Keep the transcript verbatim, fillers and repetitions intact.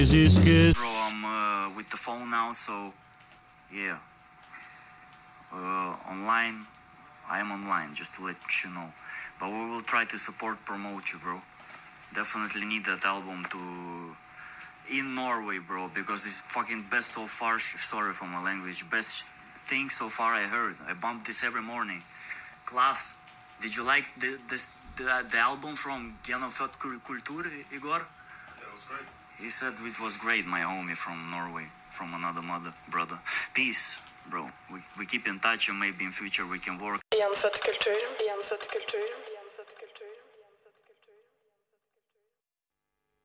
Bro, I'm uh, with the phone now, so yeah. Uh, online, I am online, just to let you know. But we will try to support, promote you, bro. Definitely need that album to in Norway, bro, because this fucking best so far. Sorry for my language. Best thing so far I heard. I bumped this every morning. Class. Did you like the this, the, the album from Genofødt Kultur, Igor? Yeah, it was great. He said it was great, my homie from Norway, from another mother, brother. Peace, bro. We, we keep in touch and maybe in future we can work. Genfødt kultur, genfødt kultur.